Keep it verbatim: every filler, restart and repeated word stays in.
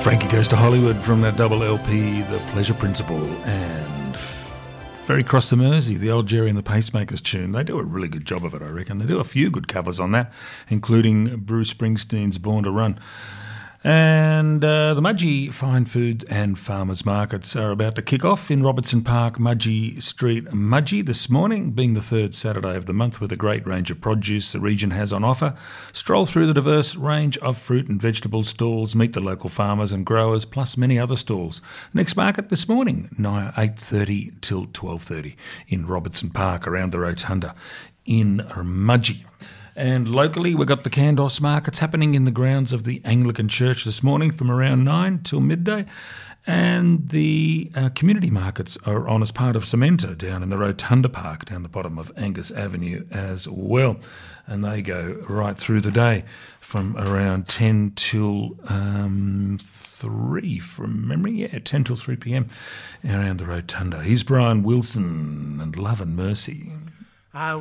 Frankie Goes to Hollywood from that double L P, The Pleasure Principle, and Ferry Cross the Mersey, the old Jerry and the Pacemakers tune. They do a really good job of it, I reckon. They do a few good covers on that, including Bruce Springsteen's Born to Run. And uh, the Mudgee Fine Food and Farmers Markets are about to kick off in Robertson Park, Mudgee Street, Mudgee, this morning, being the third Saturday of the month, with a great range of produce the region has on offer. Stroll through the diverse range of fruit and vegetable stalls, meet the local farmers and growers, plus many other stalls. Next market this morning, eight thirty till twelve thirty in Robertson Park, around the Rotunda in Mudgee. And locally, we've got the Candos markets happening in the grounds of the Anglican Church this morning from around nine till midday. And the uh, community markets are on as part of Cementa down in the Rotunda Park, down the bottom of Angus Avenue as well. And they go right through the day from around ten till um, three from memory. Yeah, ten till three p.m. around the Rotunda. Here's Brian Wilson and Love and Mercy. I